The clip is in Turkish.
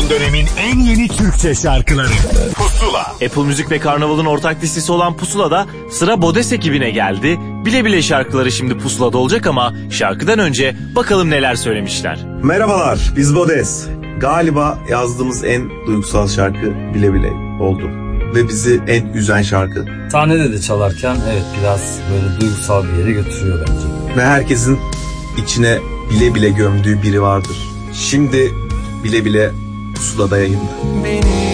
Son dönemin en yeni Türkçe şarkıları Pusula. Apple Müzik ve Karnaval'ın ortak listesi olan Pusula'da sıra Bodes ekibine geldi. Bile bile şarkıları şimdi Pusula'da olacak ama şarkıdan önce bakalım neler söylemişler. Merhabalar, biz Bodes. Galiba yazdığımız en duygusal şarkı Bile Bile oldu. Ve bizi en üzen şarkı. Sahnede de çalarken evet biraz böyle duygusal bir yere götürüyor bence. Ve herkesin içine bile bile gömdüğü biri vardır. Şimdi Bile Bile Pusula'da yayında. Beni